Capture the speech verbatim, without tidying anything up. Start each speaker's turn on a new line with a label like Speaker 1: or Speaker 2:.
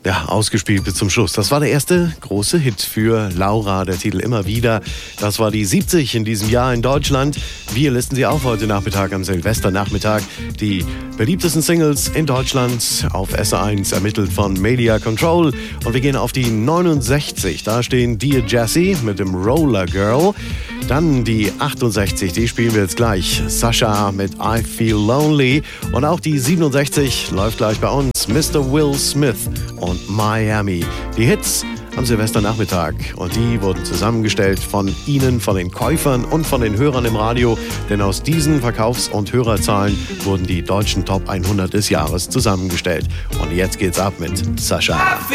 Speaker 1: Ja, ausgespielt bis zum Schluss. Das war der erste große Hit für Laura, der Titel Immer wieder. Das war die siebzig in diesem Jahr in Deutschland. Wir listen sie auf heute Nachmittag am Silvesternachmittag. Die beliebtesten Singles in Deutschland auf S eins, ermittelt von Media Control. Und wir gehen auf die neunundsechzig. Da stehen Dear Jessie mit dem Roller Girl. Dann die achtundsechzig, die spielen wir jetzt gleich. Sascha mit I Feel Lonely. Und auch die siebenundsechzig läuft gleich bei uns. Mister Will Smith und Miami. Die Hits am Silvesternachmittag. Und die wurden zusammengestellt von Ihnen, von den Käufern und von den Hörern im Radio. Denn aus diesen Verkaufs- und Hörerzahlen wurden die deutschen Top hundert des Jahres zusammengestellt. Und jetzt geht's ab mit Sascha.